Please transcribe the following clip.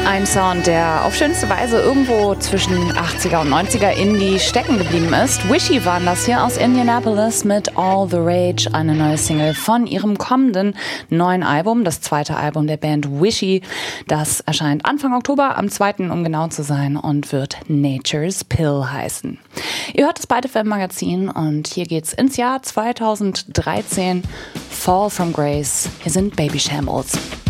Ein Sound, der auf schönste Weise irgendwo zwischen 80er und 90er Indie stecken geblieben ist. Wishy waren das hier aus Indianapolis mit All the Rage, eine neue Single von ihrem kommenden neuen Album, das zweite Album der Band Wishy. Das erscheint Anfang Oktober, am 2., um genau zu sein, und wird Nature's Pill heißen. Ihr hört das Byte FM Magazin und hier geht's ins Jahr 2013. Fall from Grace. Hier sind Baby Shambles.